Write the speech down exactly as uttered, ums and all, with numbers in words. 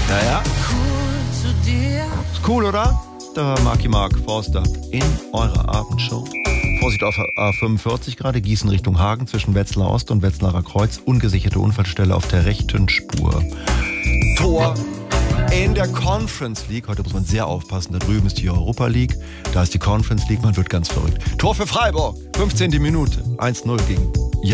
Naja. Ist cool, oder? Da war Marky Mark Forster in eurer Abendshow. Vorsicht auf A fünfundvierzig gerade, Gießen Richtung Hagen zwischen Wetzlar Ost und Wetzlarer Kreuz. Ungesicherte Unfallstelle auf der rechten Spur. Tor in der Conference League. Heute muss man sehr aufpassen. Da drüben ist die Europa League. Da ist die Conference League. Man wird ganz verrückt. Tor für Freiburg. fünfzehnte Minute. eins null gegen